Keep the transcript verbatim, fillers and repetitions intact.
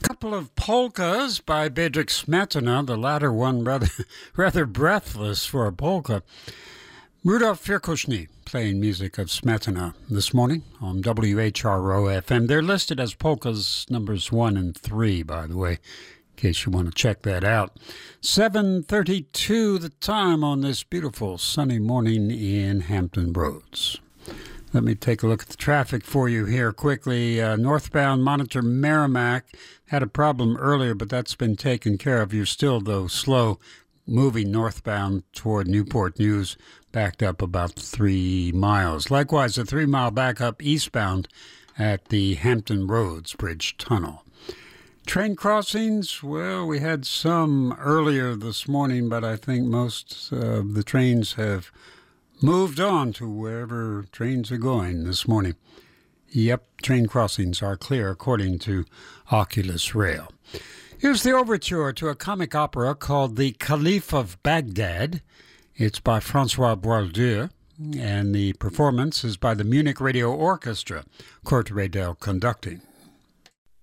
couple of polkas by Bedřich Smetana, the latter one rather rather breathless for a polka. Rudolf Firkushny playing music of Smetana this morning on W H R O F M. They're listed as polkas numbers one and three, by the way, in case you want to check that out. seven thirty-two the time on this beautiful sunny morning in Hampton Roads. Let me take a look at the traffic for you here quickly. Uh, northbound Monitor Merrimack had a problem earlier, but that's been taken care of. You're still, though, slow moving northbound toward Newport News, backed up about three miles. Likewise, a three-mile backup eastbound at the Hampton Roads Bridge Tunnel. Train crossings, well, we had some earlier this morning, but I think most of the trains have moved on to wherever trains are going this morning. Yep, train crossings are clear according to Oculus Rail. Here's the overture to a comic opera called The Caliph of Baghdad. It's by Francois Boieldieu, and the performance is by the Munich Radio Orchestra, Kurt Radel conducting.